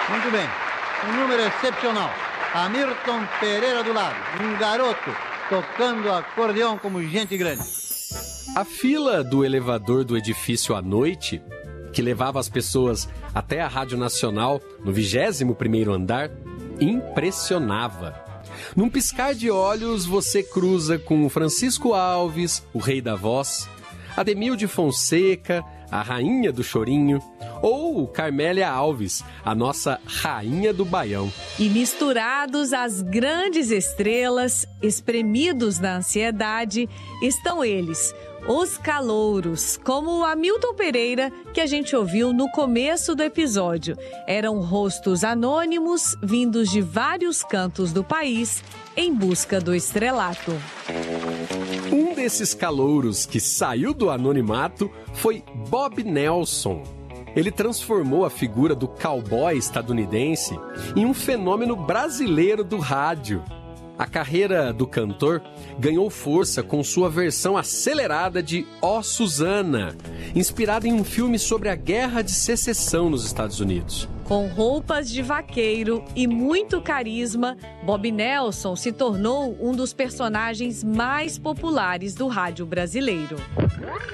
Muito bem. Um número excepcional. Hamilton Pereira do lado. Um garoto tocando acordeão como gente grande. A fila do elevador do edifício à noite, que levava as pessoas até a Rádio Nacional, no 21º andar, impressionava. Num piscar de olhos, você cruza com Francisco Alves, o rei da voz, Ademil de Fonseca, a rainha do chorinho, ou Carmélia Alves, a nossa rainha do baião. E misturados às grandes estrelas, espremidos na ansiedade, estão eles, os calouros, como o Hamilton Pereira, que a gente ouviu no começo do episódio. Eram rostos anônimos, vindos de vários cantos do país, em busca do estrelato. Um desses calouros que saiu do anonimato foi Bob Nelson. Ele transformou a figura do cowboy estadunidense em um fenômeno brasileiro do rádio. A carreira do cantor ganhou força com sua versão acelerada de Ó Susana, inspirada em um filme sobre a Guerra de Secessão nos Estados Unidos. Com roupas de vaqueiro e muito carisma, Bob Nelson se tornou um dos personagens mais populares do rádio brasileiro.